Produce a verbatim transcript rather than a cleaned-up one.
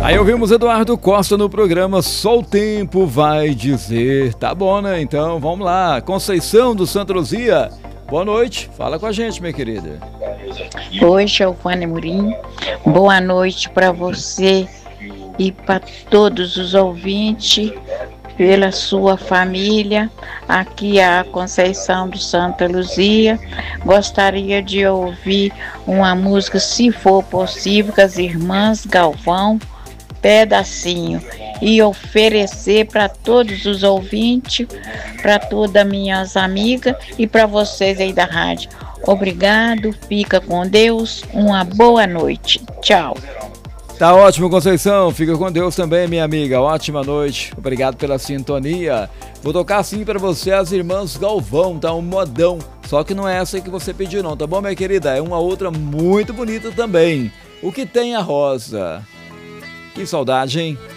Aí ouvimos Eduardo Costa no programa Só o Tempo Vai Dizer. Tá bom, né? Então vamos lá. Conceição do Santa Luzia. Boa noite. Fala com a gente, minha querida. Oi, Giovanni Murim. Boa noite para você e para todos os ouvintes, pela sua família. Aqui é a Conceição do Santa Luzia. Gostaria de ouvir uma música, se for possível, com as irmãs Galvão, Pedacinho, e oferecer para todos os ouvintes, para todas as minhas amigas e para vocês aí da rádio. Obrigado, fica com Deus, uma boa noite. Tchau. Tá ótimo, Conceição. Fica com Deus também, minha amiga. Ótima noite. Obrigado pela sintonia. Vou tocar sim para você as irmãs Galvão, tá? Um modão. Só que não é essa que você pediu não, tá bom, minha querida? É uma outra muito bonita também. O que tem a rosa? Que saudade, hein?